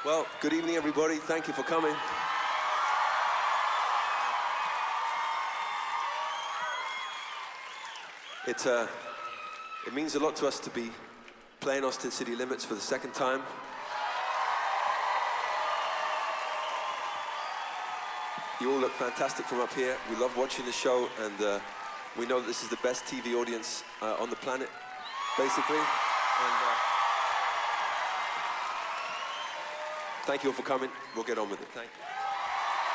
Well, good evening, everybody. Thank you for coming. It means a lot to us to be playing Austin City Limits for the second time. You all look fantastic from up here. We love watching the show, and we know that this is the best TV audience on the planet, basically. And thank you all for coming. We'll get on with it. Thank you.